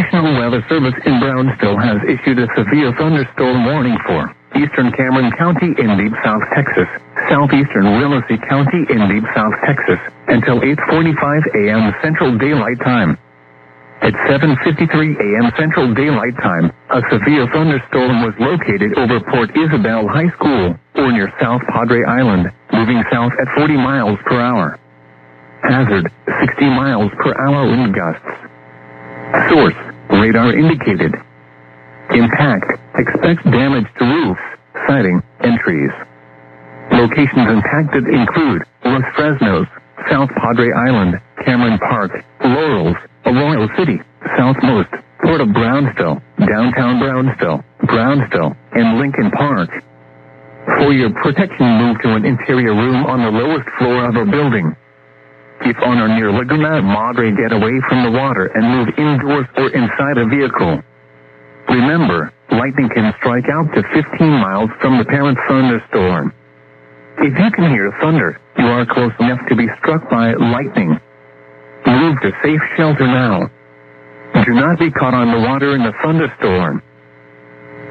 National Weather Service in Brownsville has issued a severe thunderstorm warning for eastern Cameron County in deep South Texas, southeastern Willacy County in deep South Texas, until 8:45 a.m. Central Daylight Time. At 7:53 a.m. Central Daylight Time, a severe thunderstorm was located over Port Isabel High School, or near South Padre Island, moving south at 40 miles per hour. Hazard, 60 miles per hour wind gusts. Source, radar indicated. Impact, expect damage to roofs, siding, and trees. Locations impacted include Los Fresnos, South Padre Island, Cameron Park, Laurels, Arroyo City, Southmost, Port of Brownsville, Downtown Brownsville, and Lincoln Park. For your protection, move to an interior room on the lowest floor of a building. If on or near Laguna Madre, get away from the water and move indoors or inside a vehicle. Remember, lightning can strike out to 15 miles from the parent thunderstorm. If you can hear thunder, you are close enough to be struck by lightning. Move to safe shelter now. Do not be caught on the water in the thunderstorm.